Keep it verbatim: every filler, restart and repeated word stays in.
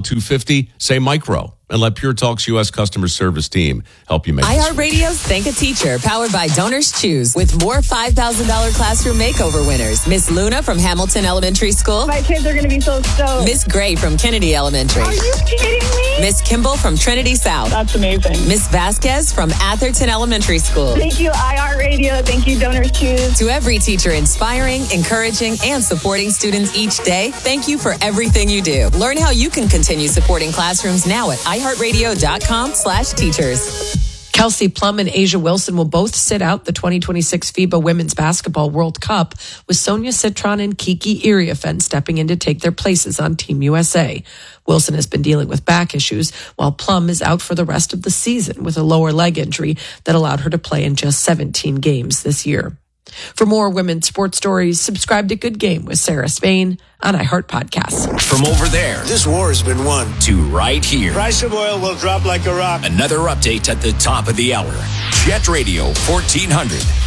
two fifty, say micro. And let Pure Talk's U S customer service team help you make it. iHeartRadio's Thank a Teacher, powered by Donors Choose, with more five thousand dollars classroom makeover winners. Miss Luna from Hamilton Elementary School. My kids are going to be so stoked. Miss Gray from Kennedy Elementary. Are you kidding me? Miss Kimball from Trinity South. That's amazing. Miss Vasquez from Atherton Elementary School. Thank you, iHeartRadio. Thank you, Donors Choose. To every teacher inspiring, encouraging, and supporting students each day, thank you for everything you do. Learn how you can continue supporting classrooms now at iHeartRadio.com slash teachers. Kelsey Plum and Asia Wilson will both sit out the twenty twenty-six FIBA Women's Basketball World Cup, with Sonia Citron and Kiki Iriafen stepping in to take their places on Team U S A. Wilson has been dealing with back issues, while Plum is out for the rest of the season with a lower leg injury that allowed her to play in just seventeen games this year. For more women's sports stories, subscribe to Good Game with Sarah Spain on iHeart Podcasts. From over there, this war has been won, to right here. Price of oil will drop like a rock. Another update at the top of the hour. Jet Radio fourteen hundred.